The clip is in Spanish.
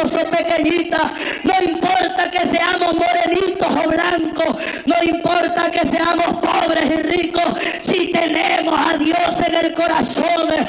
chiquitos o pequeñitas, no importa que seamos morenitos o blancos, no importa que seamos pobres y ricos, si tenemos a Dios en el corazón,